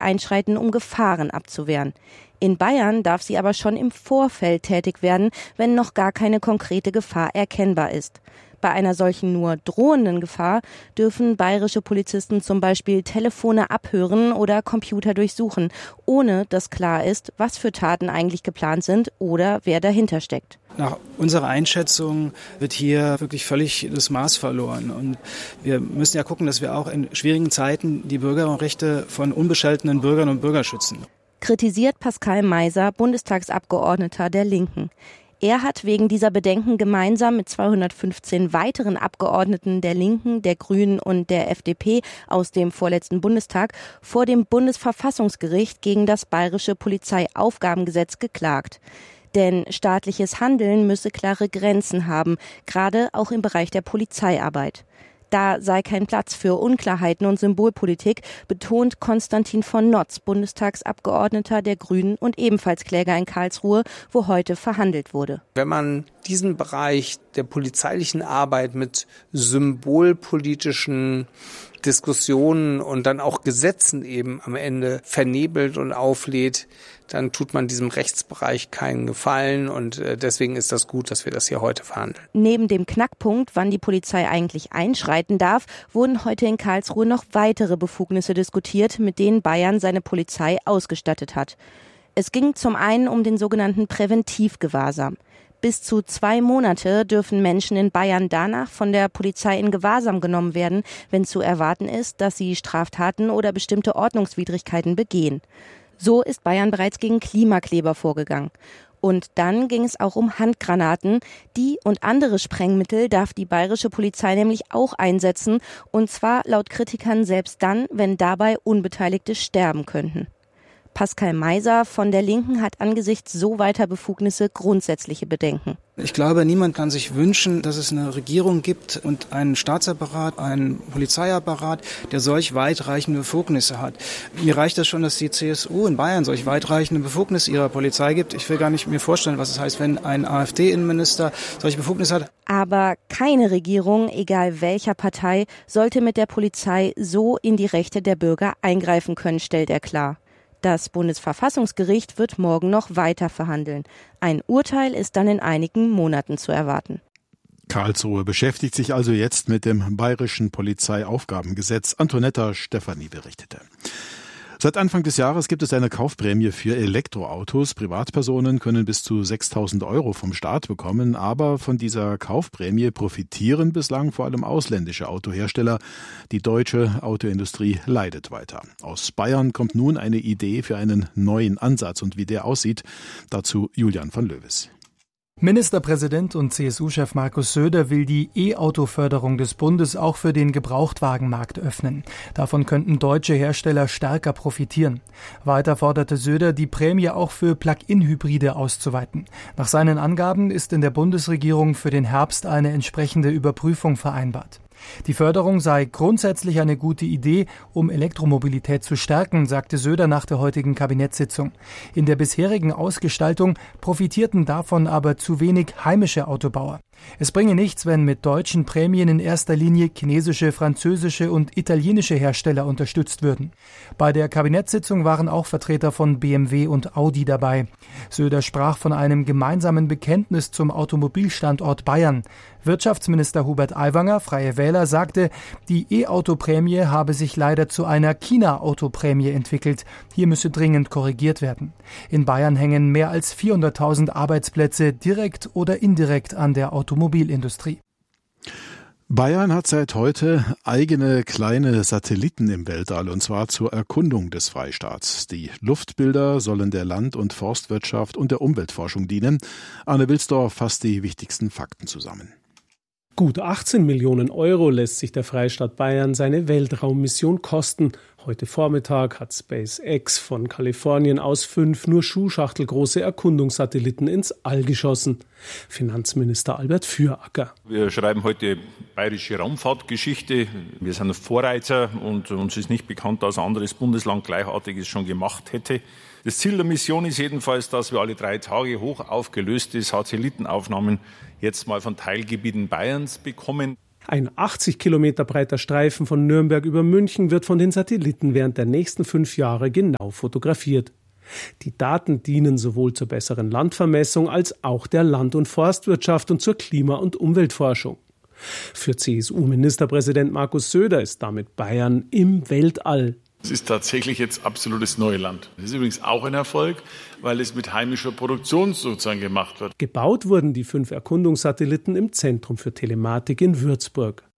einschreiten, um Gefahren abzuwehren. In Bayern darf sie aber schon im Vorfeld tätig werden, wenn noch gar keine konkrete Gefahr erkennbar ist. Bei einer solchen nur drohenden Gefahr dürfen bayerische Polizisten zum Beispiel Telefone abhören oder Computer durchsuchen, ohne dass klar ist, was für Taten eigentlich geplant sind oder wer dahinter steckt. Nach unserer Einschätzung wird hier wirklich völlig das Maß verloren. Und wir müssen ja gucken, dass wir auch in schwierigen Zeiten die Bürgerrechte von unbescholtenen Bürgern und Bürgern schützen. Kritisiert Pascal Meiser, Bundestagsabgeordneter der Linken. Er hat wegen dieser Bedenken gemeinsam mit 215 weiteren Abgeordneten der Linken, der Grünen und der FDP aus dem vorletzten Bundestag vor dem Bundesverfassungsgericht gegen das bayerische Polizeiaufgabengesetz geklagt. Denn staatliches Handeln müsse klare Grenzen haben, gerade auch im Bereich der Polizeiarbeit. Da sei kein Platz für Unklarheiten und Symbolpolitik, betont Konstantin von Notz, Bundestagsabgeordneter der Grünen und ebenfalls Kläger in Karlsruhe, wo heute verhandelt wurde. Wenn man diesen Bereich der polizeilichen Arbeit mit symbolpolitischen Diskussionen und dann auch Gesetzen eben am Ende vernebelt und auflädt, dann tut man diesem Rechtsbereich keinen Gefallen und deswegen ist das gut, dass wir das hier heute verhandeln. Neben dem Knackpunkt, wann die Polizei eigentlich einschreiten darf, wurden heute in Karlsruhe noch weitere Befugnisse diskutiert, mit denen Bayern seine Polizei ausgestattet hat. Es ging zum einen um den sogenannten Präventivgewahrsam. Bis zu 2 Monate dürfen Menschen in Bayern danach von der Polizei in Gewahrsam genommen werden, wenn zu erwarten ist, dass sie Straftaten oder bestimmte Ordnungswidrigkeiten begehen. So ist Bayern bereits gegen Klimakleber vorgegangen. Und dann ging es auch um Handgranaten. Die und andere Sprengmittel darf die bayerische Polizei nämlich auch einsetzen, und zwar laut Kritikern selbst dann, wenn dabei Unbeteiligte sterben könnten. Pascal Meiser von der Linken hat angesichts so weiter Befugnisse grundsätzliche Bedenken. Ich glaube, niemand kann sich wünschen, dass es eine Regierung gibt und einen Staatsapparat, einen Polizeiapparat, der solch weitreichende Befugnisse hat. Mir reicht das schon, dass die CSU in Bayern solch weitreichende Befugnisse ihrer Polizei gibt. Ich will gar nicht mir vorstellen, was es heißt, wenn ein AfD-Innenminister solche Befugnisse hat. Aber keine Regierung, egal welcher Partei, sollte mit der Polizei so in die Rechte der Bürger eingreifen können, stellt er klar. Das Bundesverfassungsgericht wird morgen noch weiter verhandeln. Ein Urteil ist dann in einigen Monaten zu erwarten. Karlsruhe beschäftigt sich also jetzt mit dem bayerischen Polizeiaufgabengesetz. Antonetta Stefanie berichtete. Seit Anfang des Jahres gibt es eine Kaufprämie für Elektroautos. Privatpersonen können bis zu 6.000 € vom Staat bekommen, aber von dieser Kaufprämie profitieren bislang vor allem ausländische Autohersteller. Die deutsche Autoindustrie leidet weiter. Aus Bayern kommt nun eine Idee für einen neuen Ansatz, und wie der aussieht, dazu Julian von Löwes. Ministerpräsident und CSU-Chef Markus Söder will die E-Auto-Förderung des Bundes auch für den Gebrauchtwagenmarkt öffnen. Davon könnten deutsche Hersteller stärker profitieren. Weiter forderte Söder, die Prämie auch für Plug-in-Hybride auszuweiten. Nach seinen Angaben ist in der Bundesregierung für den Herbst eine entsprechende Überprüfung vereinbart. Die Förderung sei grundsätzlich eine gute Idee, um Elektromobilität zu stärken, sagte Söder nach der heutigen Kabinettssitzung. In der bisherigen Ausgestaltung profitierten davon aber zu wenig heimische Autobauer. Es bringe nichts, wenn mit deutschen Prämien in erster Linie chinesische, französische und italienische Hersteller unterstützt würden. Bei der Kabinettssitzung waren auch Vertreter von BMW und Audi dabei. Söder sprach von einem gemeinsamen Bekenntnis zum Automobilstandort Bayern. Wirtschaftsminister Hubert Aiwanger, Freie Wähler, sagte, die E-Auto-Prämie habe sich leider zu einer China-Auto-Prämie entwickelt. Hier müsse dringend korrigiert werden. In Bayern hängen mehr als 400.000 Arbeitsplätze direkt oder indirekt an der Automobilindustrie. Bayern hat seit heute eigene kleine Satelliten im Weltall, und zwar zur Erkundung des Freistaats. Die Luftbilder sollen der Land- und Forstwirtschaft und der Umweltforschung dienen. Arne Wilsdorf fasst die wichtigsten Fakten zusammen. Gut 18 Millionen € lässt sich der Freistaat Bayern seine Weltraummission kosten. Heute Vormittag hat SpaceX von Kalifornien aus 5 nur schuhschachtelgroße Erkundungssatelliten ins All geschossen. Finanzminister Albert Füracker. Wir schreiben heute bayerische Raumfahrtgeschichte. Wir sind Vorreiter und uns ist nicht bekannt, dass ein anderes Bundesland Gleichartiges schon gemacht hätte. Das Ziel der Mission ist jedenfalls, dass wir alle 3 Tage hoch aufgelöste Satellitenaufnahmen jetzt mal von Teilgebieten Bayerns bekommen. Ein 80 Kilometer breiter Streifen von Nürnberg über München wird von den Satelliten während der nächsten 5 Jahre genau fotografiert. Die Daten dienen sowohl zur besseren Landvermessung als auch der Land- und Forstwirtschaft und zur Klima- und Umweltforschung. Für CSU-Ministerpräsident Markus Söder ist damit Bayern im Weltall. Es ist tatsächlich jetzt absolutes Neuland. Das ist übrigens auch ein Erfolg, weil es mit heimischer Produktion sozusagen gemacht wird. Gebaut wurden die 5 Erkundungssatelliten im Zentrum für Telematik in Würzburg.